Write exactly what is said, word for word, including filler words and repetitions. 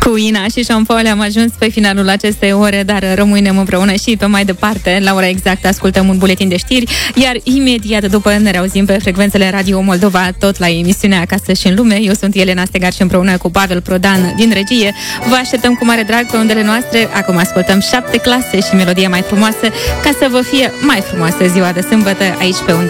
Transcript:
Cu Ina și Sean Paul am ajuns pe finalul acestei ore, dar rămânem împreună și pe mai departe. La ora exactă ascultăm un buletin de știri, iar imediat după ne reauzim pe frecvențele Radio Moldova, tot la emisiunea Acasă și în Lume. Eu sunt Elena Stegar și împreună cu Pavel Prodan din regie vă așteptăm cu mare drag pe undele noastre. Acum ascultăm Șapte clase și melodia mai frumoasă, ca să vă fie mai frumoasă ziua de sâmbătă aici pe undele